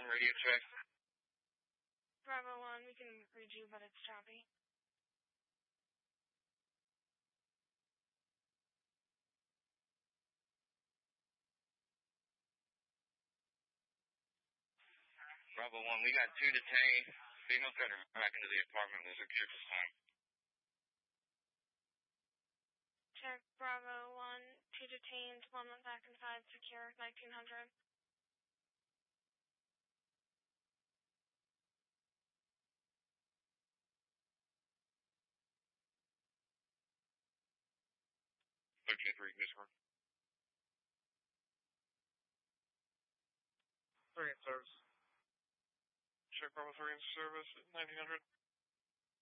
1, radio check. Bravo 1, we can read you, but it's choppy. Bravo 1, we got 2 detained. Females got her back into the apartment with a careful sign. Check Bravo 1, 2 detained, 1 went back inside, secure, 1900. Okay, 3, Discord. 3 in service. Check Bravo 3 in service at 1900.